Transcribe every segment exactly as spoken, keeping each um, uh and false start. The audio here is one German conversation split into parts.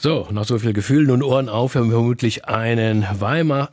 So, nach so viel Gefühlen und Ohren auf, haben wir vermutlich einen Weimar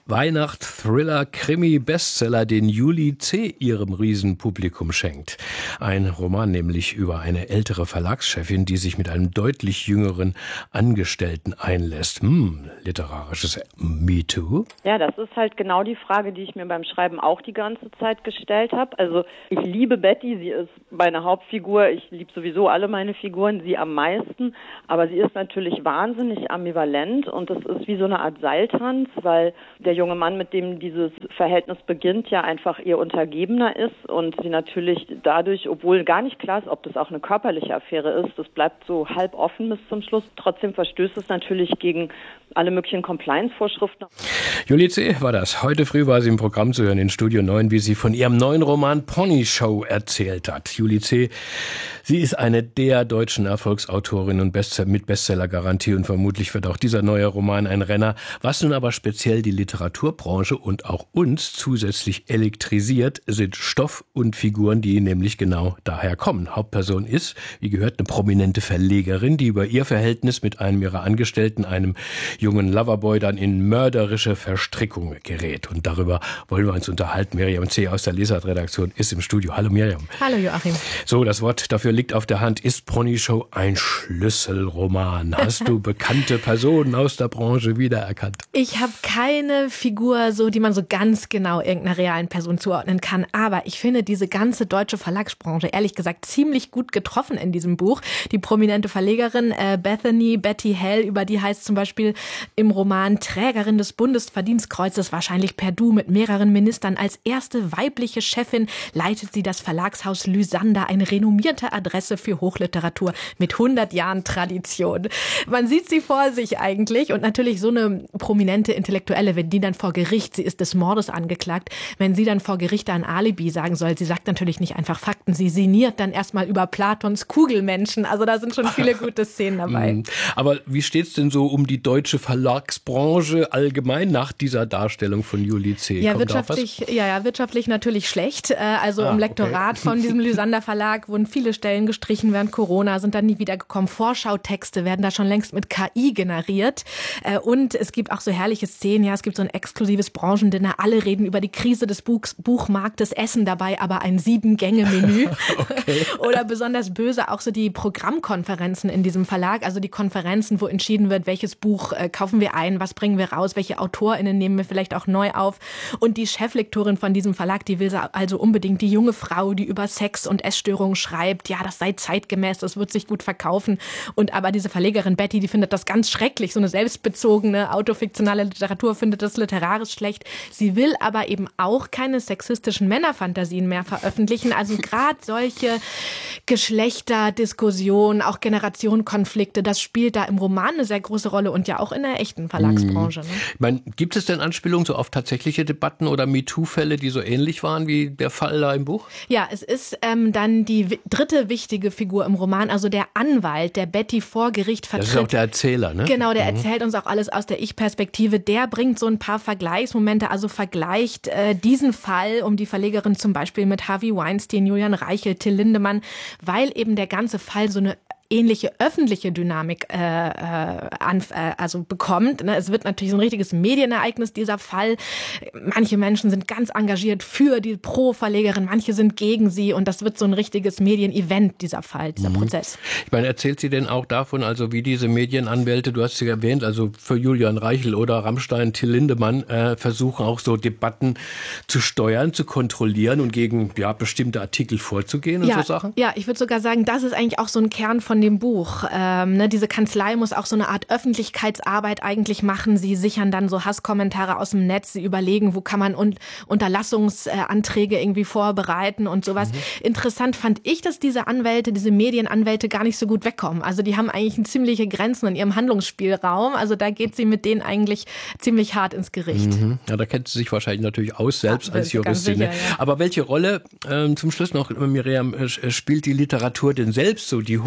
Weihnacht-Thriller-Krimi-Bestseller, den Julie C. ihrem Riesenpublikum schenkt. Ein Roman nämlich über eine ältere Verlagschefin, die sich mit einem deutlich jüngeren Angestellten einlässt. Hm, literarisches MeToo? Ja, das ist halt genau die Frage, die ich mir beim Schreiben auch die ganze Zeit gestellt habe. Also ich liebe Betty, sie ist meine Hauptfigur. Ich liebe sowieso alle meine Figuren, sie am meisten. Aber sie ist natürlich wahnsinnig ambivalent und es ist wie so eine Art Seiltanz, weil der junge Mann, mit dem dieses Verhältnis beginnt, ja einfach ihr Untergebener ist und sie natürlich dadurch, obwohl gar nicht klar ist, ob das auch eine körperliche Affäre ist, das bleibt so halb offen bis zum Schluss. Trotzdem verstößt es natürlich gegen alle möglichen Compliance-Vorschriften. Julie C. war das. Heute früh war sie im Programm zu hören in Studio neun, wie sie von ihrem neuen Roman Pony Show erzählt hat. Julie C., sie ist eine der deutschen Erfolgsautorinnen und Bestseller mit Bestsellergarantie und vermutlich wird auch dieser neue Roman ein Renner. Was nun aber speziell die Literaturbranche und auch uns zusätzlich elektrisiert, sind Stoff und Figuren, die nämlich genau daher kommen. Hauptperson ist, wie gehört, eine prominente Verlegerin, die über ihr Verhältnis mit einem ihrer Angestellten, einem jungen Loverboy, dann in mörderische Verstrickung gerät. Und darüber wollen wir uns unterhalten. Miriam C. aus der Lesart-Redaktion ist im Studio. Hallo Miriam. Hallo Joachim. So, das Wort dafür liegt auf der Hand. Ist Pony Show ein Schlüsselroman? Hast du bekannte Personen aus der Branche wiedererkannt? Ich habe keine Figur, so die man so ganz genau irgendeiner realen Person zuordnen kann. Aber ich finde diese ganze deutsche Verlagsbranche, ehrlich gesagt, ziemlich gut getroffen in diesem Buch. Die prominente Verlegerin äh, Bethany Betty Hell, über die heißt zum Beispiel im Roman Trägerin des Bundesverdienstkreuzes, wahrscheinlich per Du mit mehreren Ministern. Als erste weibliche Chefin leitet sie das Verlagshaus Lysander, eine renommierte Adresse für Hochliteratur mit hundert Jahren Tradition. Man sieht sie vor sich eigentlich und natürlich so eine prominente Intellektuelle, wenn die dann vor Gericht, sie ist des Mordes angeklagt, wenn sie dann vor Gericht ein Alibi sagen soll, sie sagt natürlich nicht einfach Fakten, sie sinniert dann erstmal über Platons Kugelmenschen, also da sind schon viele gute Szenen dabei. Aber wie steht's denn so um die deutsche Verlagsbranche allgemein nach dieser Darstellung von Julie C.? Ja, Kommt wirtschaftlich, ja, ja, wirtschaftlich natürlich schlecht. Also ah, im Lektorat okay. von diesem Lysander Verlag wurden viele Stellen gestrichen während Corona, sind dann nie wiedergekommen. Vorschautexte werden da schon längst mit K I generiert. Und es gibt auch so herrliche Szenen. Ja, es gibt so ein exklusives Branchendinner. Alle reden über die Krise des Buchs, Buchmarktes, essen dabei aber ein Sieben-Gänge-Menü. Okay. Oder besonders böse auch so die Programmkonferenzen in diesem Verlag. Also die Konferenzen, wo entschieden wird, welches Buch äh, kaufen wir ein, was bringen wir raus, welche AutorInnen nehmen wir vielleicht auch neu auf. Und die Cheflektorin von diesem Verlag, die will also unbedingt die junge Frau, die über Sex und Essstörungen schreibt. Ja, das sei zeitgemäß, das wird sich gut verkaufen. Und aber diese Verlegerin Betty, die findet das ganz schrecklich. So eine selbstbezogene, autofiktionale Literatur findet das literarisch schlecht. Sie will aber eben auch keine sexistischen Männerfantasien mehr veröffentlichen. Also gerade solche Geschlechterdiskussionen, auch Generationenkonflikte, das spielt da im Roman eine sehr große Rolle und ja auch in der echten Verlagsbranche. Ne? Ich meine, gibt es denn Anspielungen so auf tatsächliche Debatten oder MeToo-Fälle, die so ähnlich waren wie der Fall da im Buch? Ja, es ist ähm, dann die w- dritte wichtige Figur im Roman, also der Anwalt, der Betty vor Gericht vertritt. Das ist auch der Erzähler, ne? Genau, der mhm. erzählt uns auch alles aus der Ich-Perspektive. Der bringt so ein paar Vergleichsmomente, also vergleicht äh, diesen Fall um die Verlegerin zum Beispiel mit Harvey Weinstein, Julian Reichelt, Till Lindemann, weil eben der ganze Fall so eine ähnliche öffentliche Dynamik äh, äh, an, äh, also bekommt. Ne? Es wird natürlich so ein richtiges Medienereignis, dieser Fall. Manche Menschen sind ganz engagiert für die Pro-Verlegerin, manche sind gegen sie und das wird so ein richtiges Medienevent, dieser Fall, dieser mhm. Prozess. Ich meine, erzählt sie denn auch davon, also wie diese Medienanwälte, du hast sie erwähnt, also für Julian Reichel oder Rammstein, Till Lindemann, äh, versuchen auch so Debatten zu steuern, zu kontrollieren und gegen ja, bestimmte Artikel vorzugehen und ja, so Sachen? Ja, ich würde sogar sagen, das ist eigentlich auch so ein Kern von dem Buch. Ähm, ne, diese Kanzlei muss auch so eine Art Öffentlichkeitsarbeit eigentlich machen. Sie sichern dann so Hasskommentare aus dem Netz. Sie überlegen, wo kann man un- Unterlassungsanträge irgendwie vorbereiten und sowas. Mhm. Interessant fand ich, dass diese Anwälte, diese Medienanwälte gar nicht so gut wegkommen. Also die haben eigentlich ziemliche Grenzen in ihrem Handlungsspielraum. Also da geht sie mit denen eigentlich ziemlich hart ins Gericht. Mhm. Ja, da kennt sie sich wahrscheinlich natürlich aus, selbst ja, als Juristin. Sicher, ja. Aber welche Rolle, äh, zum Schluss noch, Miriam, äh, spielt die Literatur denn selbst so, die Hochliteratur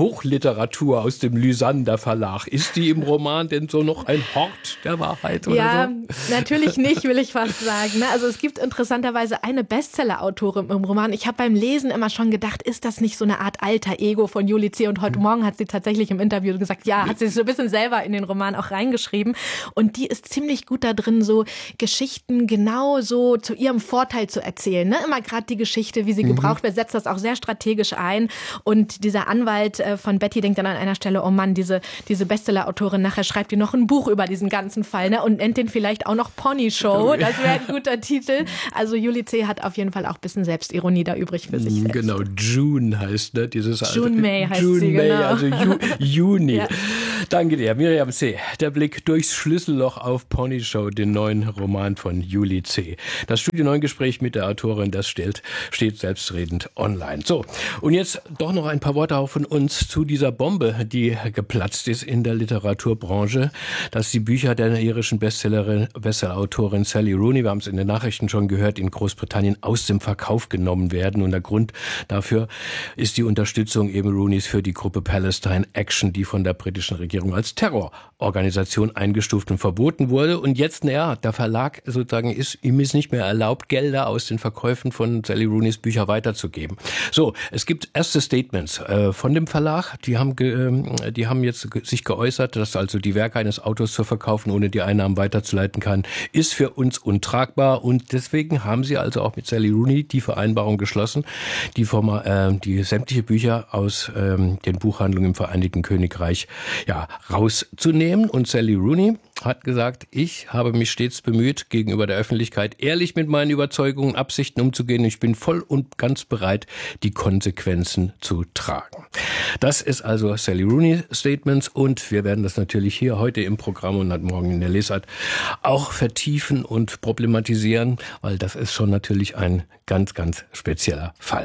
Literatur aus dem Lysander Verlag. Ist die im Roman denn so noch ein Hort der Wahrheit oder ja, so? Natürlich nicht, will ich fast sagen. Ne? Also es gibt interessanterweise eine Bestseller-Autorin im Roman. Ich habe beim Lesen immer schon gedacht, ist das nicht so eine Art alter Ego von Juli C. Und heute Morgen hat sie tatsächlich im Interview gesagt, ja, hat sie so ein bisschen selber in den Roman auch reingeschrieben. Und die ist ziemlich gut da drin, so Geschichten genau so zu ihrem Vorteil zu erzählen. Ne? Immer gerade die Geschichte, wie sie mhm. gebraucht wird, setzt das auch sehr strategisch ein. Und dieser Anwalt äh, von Betty denkt dann an einer Stelle, oh Mann, diese, diese Bestseller-Autorin, nachher schreibt die noch ein Buch über diesen ganzen Fall, ne? Und nennt den vielleicht auch noch Pony Show. Das wäre ein guter Titel. Also Juli C. hat auf jeden Fall auch ein bisschen Selbstironie da übrig für sich selbst. Genau, June heißt, ne? Dieses June May heißt June sie, May, genau. also Ju, Juni. Ja. Danke dir, Miriam C. Der Blick durchs Schlüsselloch auf Pony Show, den neuen Roman von Juli C. Das Studio neun Gespräch mit der Autorin, das steht, steht selbstredend online. So, und jetzt doch noch ein paar Worte auch von uns zu dieser Bombe, die geplatzt ist in der Literaturbranche, dass die Bücher der irischen Bestsellerin, Bestsellerautorin Sally Rooney, wir haben es in den Nachrichten schon gehört, in Großbritannien aus dem Verkauf genommen werden. Und der Grund dafür ist die Unterstützung eben Rooneys für die Gruppe Palestine Action, die von der britischen Regierung als Terrororganisation eingestuft und verboten wurde. Und jetzt, naja, der Verlag sozusagen ist, ihm ist nicht mehr erlaubt, Gelder aus den Verkäufen von Sally Rooneys Bücher weiterzugeben. So, es gibt erste Statements äh, von dem Verlag, die haben, ge, äh, die haben jetzt ge- sich geäußert, dass also die Werke eines Autors zu verkaufen, ohne die Einnahmen weiterzuleiten kann, ist für uns untragbar. Und deswegen haben sie also auch mit Sally Rooney die Vereinbarung geschlossen, die, Forma, äh, die sämtliche Bücher aus ähm, den Buchhandlungen im Vereinigten Königreich ja, rauszunehmen. Und Sally Rooney hat gesagt, ich habe mich stets bemüht, gegenüber der Öffentlichkeit ehrlich mit meinen Überzeugungen und Absichten umzugehen. Ich bin voll und ganz bereit, die Konsequenzen zu tragen. Das ist also Sally Rooney Statements und wir werden das natürlich hier heute im Programm und morgen in der Lesart auch vertiefen und problematisieren, weil das ist schon natürlich ein ganz, ganz spezieller Fall.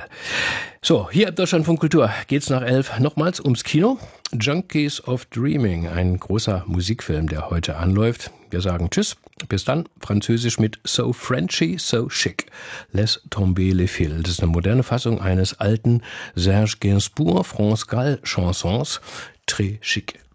So, hier im Deutschlandfunk Kultur geht's nach elf nochmals ums Kino. Junkies of Dreaming, ein großer Musikfilm, der heute anläuft. Wir sagen Tschüss, bis dann. Französisch mit So Frenchy, So Chic. Laisse tomber les fils. Das ist eine moderne Fassung eines alten Serge Gainsbourg, France Gall Chansons. Très chic.